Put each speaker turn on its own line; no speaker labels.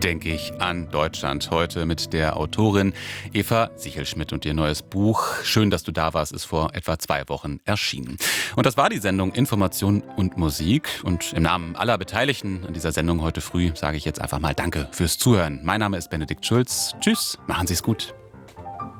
denke ich an Deutschland. Heute mit der Autorin Eva Sichelschmidt und ihr neues Buch Schön, dass du da warst, ist vor etwa 2 Wochen erschienen. Und das war die Sendung Information und Musik. Und im Namen aller Beteiligten an dieser Sendung heute früh sage ich jetzt einfach mal Danke fürs Zuhören. Mein Name ist Benedikt Schulz. Tschüss, machen Sie es gut.